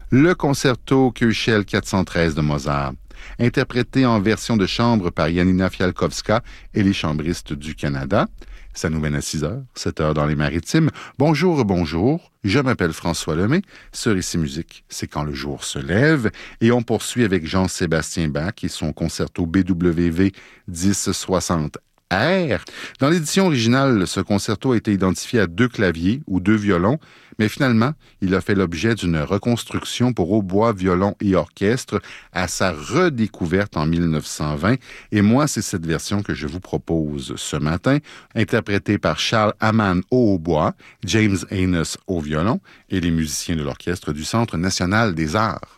le concerto Köchel 413 de Mozart, interprété en version de chambre par Janina Fialkowska et les chambristes du Canada. Ça nous mène à 6 heures, 7 heures dans les Maritimes. Bonjour, bonjour. Je m'appelle François Lemay. Ce récit musique, c'est quand le jour se lève. Et on poursuit avec Jean-Sébastien Bach et son concerto BWV 1060 R. Dans l'édition originale, ce concerto a été identifié à 2 claviers ou 2 violons, mais finalement, il a fait l'objet d'une reconstruction pour hautbois, violon et orchestre à sa redécouverte en 1920. Et moi, c'est cette version que je vous propose ce matin, interprétée par Charles Hamann au hautbois, James Haynes au violon et les musiciens de l'Orchestre du Centre national des arts.